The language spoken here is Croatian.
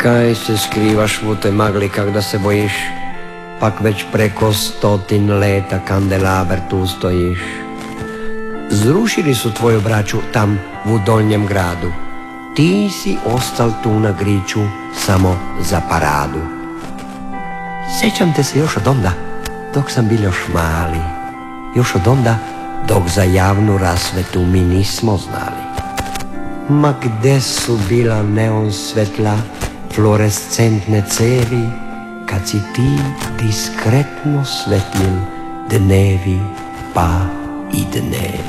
Kaj se skrivaš u toj magli kak da se bojiš? Pak već preko 100 leta kandelaber tu stojiš. Zrušili su tvoju braću tam u Donjem gradu. Ti si ostal tu na griču samo za paradu. Sjećam te se još od onda dok sam bil još mali. Još od onda dok za javnu rasvetu mi nismo znali. Ma gde su bila neon svetla, fluorescentne cevi, kad si ti diskretno svetlil dnevi pa i dnevi.